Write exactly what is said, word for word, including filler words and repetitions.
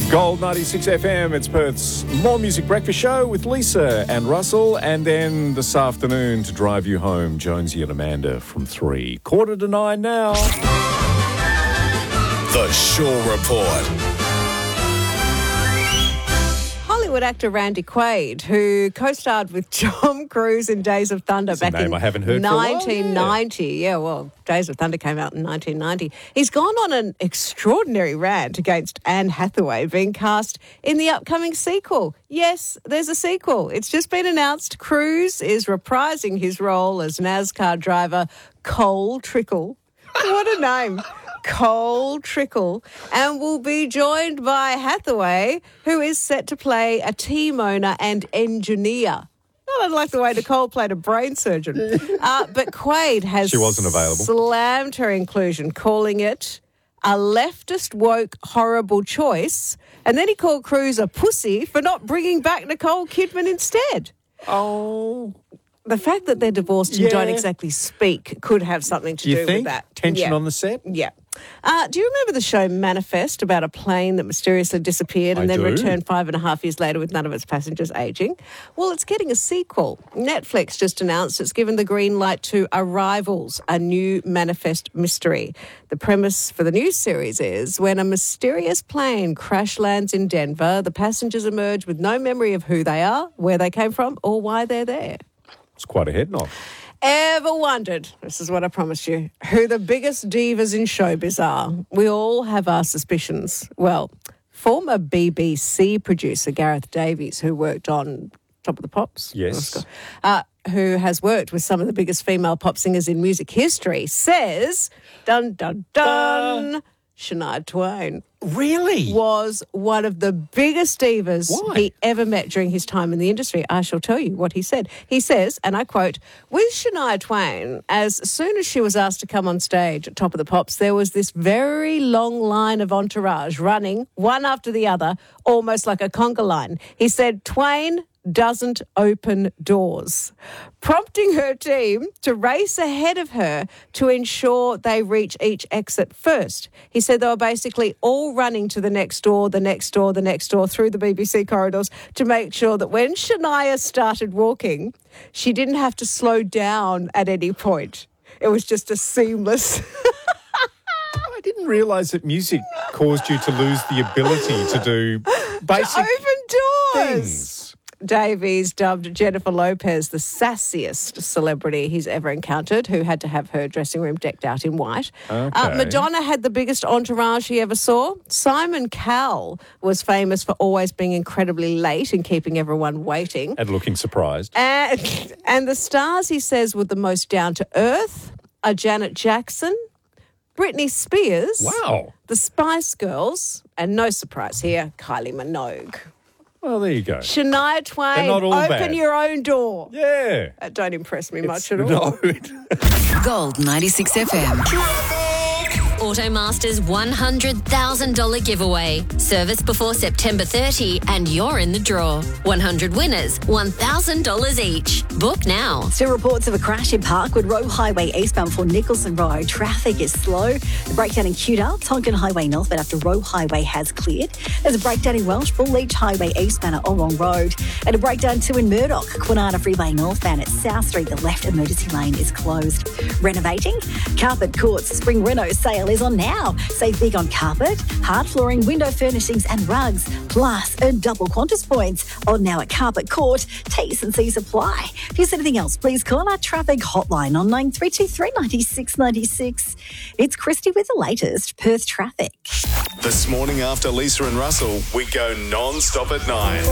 Gold ninety-six F M, it's Perth's More Music Breakfast Show with Lisa and Russell. And then this afternoon to drive you home, Jonesy and Amanda from three. Quarter to nine now. The Shaw Report. Hollywood actor Randy Quaid, who co-starred with Tom Cruise in Days of Thunder That's a back name in I haven't heard for a while, nineteen ninety. Yeah. yeah, well, Days of Thunder came out in nineteen ninety. He's gone on an extraordinary rant against Anne Hathaway being cast in the upcoming sequel. Yes, there's a sequel. It's just been announced. Cruise is reprising his role as NASCAR driver Cole Trickle. What a name. Cole Trickle, and will be joined by Hathaway, who is set to play a team owner and engineer. Not unlike the way Nicole played a brain surgeon. Uh, but Quaid has She wasn't available. slammed her inclusion, calling it a leftist woke horrible choice. And then he called Cruise a pussy for not bringing back Nicole Kidman instead. Oh. The fact that they're divorced and Yeah. don't exactly speak could have something to Do you do think? with that. Tension Yeah. on the set? Yeah. Uh, do you remember the show Manifest about a plane that mysteriously disappeared and I then do. returned five and a half years later with none of its passengers aging? Well, it's getting a sequel. Netflix just announced it's given the green light to Arrivals, a new Manifest mystery. The premise for the new series is when a mysterious plane crash lands in Denver, the passengers emerge with no memory of who they are, where they came from, or why they're there. It's quite a head knock. Ever wondered, this is what I promise you, who the biggest divas in showbiz are? We all have our suspicions. Well, former B B C producer Gareth Davies, who worked on Top of the Pops, Yes. uh, who has worked with some of the biggest female pop singers in music history, says, dun, dun, dun, uh, Shania Twain Really? was one of the biggest divas Why? he ever met during his time in the industry. I shall tell you what he said. He says, and I quote, with Shania Twain, as soon as she was asked to come on stage at Top of the Pops, there was this very long line of entourage running, one after the other, almost like a conga line. He said, Twain doesn't open doors, prompting her team to race ahead of her to ensure they reach each exit first. He said they were basically all running to the next door, the next door, the next door through the B B C corridors to make sure that when Shania started walking, she didn't have to slow down at any point. It was just a seamless... I didn't realise that music caused you to lose the ability to do basic open doors. things. Davies dubbed Jennifer Lopez the sassiest celebrity he's ever encountered, who had to have her dressing room decked out in white. Uh, Okay. Madonna had the biggest entourage he ever saw. Simon Cowell was famous for always being incredibly late and keeping everyone waiting. And looking surprised. And, and the stars, he says, were the most down-to-earth are Janet Jackson, Britney Spears, Wow. the Spice Girls, and no surprise here, Kylie Minogue. Well, there you go. Shania Twain, They're not all open bad. your own door. Yeah. That don't impress me much It's- at all. No. Gold ninety-six F M. Automaster's one hundred thousand dollars giveaway. Service before September thirtieth and you're in the draw. one hundred winners, one thousand dollars each. Book now. Still reports of a crash in Parkwood Road Highway eastbound for Nicholson Road. Traffic is slow. The breakdown in Cuda, Tonkin Highway northbound after Roe Highway has cleared. There's a breakdown in Welsh, Bull Leach Highway eastbound at Orrong Road. And a breakdown too in Murdoch, Kwinana Freeway northbound at South Street. The left emergency lane is closed. Renovating? Carpet Court's Spring Reno sale is on now. Save big on carpet, hard flooring, window furnishings and rugs. Plus, earn double Qantas points. On now at Carpet Court. T's and C's apply. If there's anything else, please call our traffic hotline on nine three two three, nine six nine six. It's Christy with the latest Perth traffic. This morning after Lisa and Russell, we go non-stop at nine.